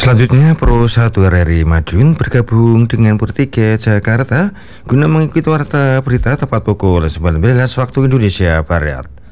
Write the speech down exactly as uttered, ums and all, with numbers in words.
Selanjutnya, Pro satu R R I Madiun bergabung dengan Pro tiga Jakarta guna mengikuti warta berita tepat pukul sembilan belas waktu Indonesia Barat.